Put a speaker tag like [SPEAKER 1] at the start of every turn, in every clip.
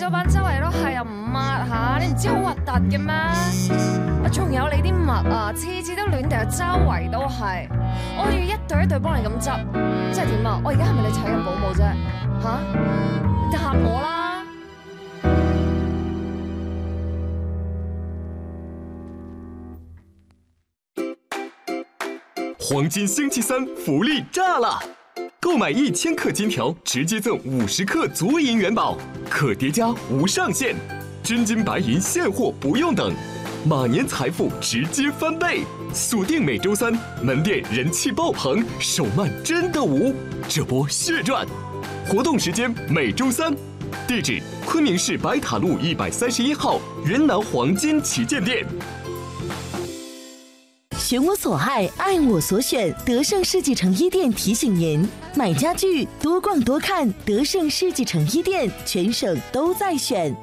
[SPEAKER 1] 所板周圍都係，又唔抹下，你唔知好核突嘅咩？仲有你啲襪啊，次次都亂掉，周圍都係。我要一對一對幫你咁執，即係點啊？我而家係咪你請緊保姆啫？吓？你答我啦！
[SPEAKER 2] 黄金星期三福利炸了！购买1000克金条，直接赠50克足银元宝，可叠加无上限，真金白银现货不用等，马年财富直接翻倍！锁定每周三，门店人气爆棚，手慢真的无，这波血赚！活动时间每周三，地址昆明市白塔路131号云南黄金旗舰店。
[SPEAKER 3] 选我所爱，爱我所选。德胜世纪城一店提醒您：买家具多逛多看，德胜世纪城一店全省都在选。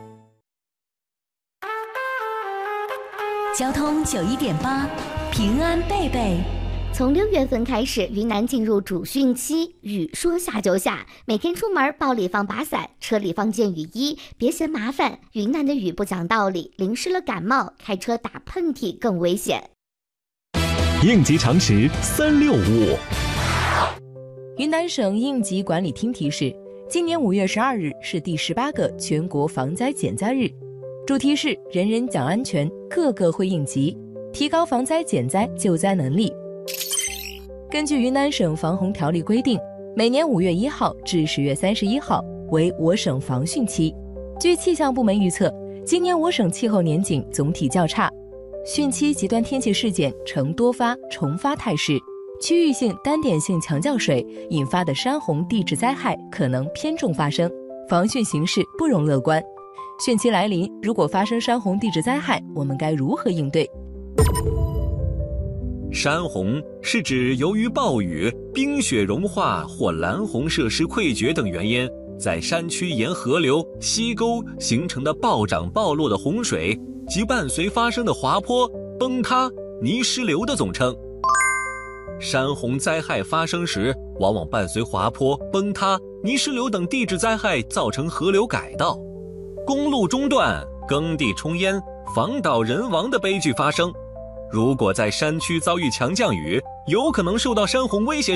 [SPEAKER 4] 交通91.8，平安贝贝。
[SPEAKER 5] 从6月份开始，云南进入主汛期，雨说下就下，每天出门包里放把伞，车里放件雨衣，别嫌麻烦。云南的雨不讲道理，淋湿了感冒，开车打喷嚏更危险。
[SPEAKER 6] 应急常识365。
[SPEAKER 7] 云南省应急管理厅提示，今年5月12日是第18个全国防灾减灾日，主题是人人讲安全，个个会应急，提高防灾减灾救灾能力。根据云南省防洪条例规定，每年5月1号至10月31号为我省防汛期。据气象部门预测，今年我省气候年景总体较差，汛期极端天气事件呈多发重发态势，区域性单点性强降水引发的山洪地质灾害可能偏重发生，防汛形势不容乐观。汛期来临，如果发生山洪地质灾害，我们该如何应对？
[SPEAKER 6] 山洪是指由于暴雨、冰雪融化或蓝洪设施溃决等原因，在山区沿河流、溪沟形成的暴涨暴落的洪水及伴随发生的滑坡、崩塌、泥石流的总称。山洪灾害发生时，往往伴随滑坡、崩塌、泥石流等地质灾害，造成河流改道、公路中断、耕地冲淹、房倒人亡的悲剧发生。如果在山区遭遇强降雨，有可能受到山洪威胁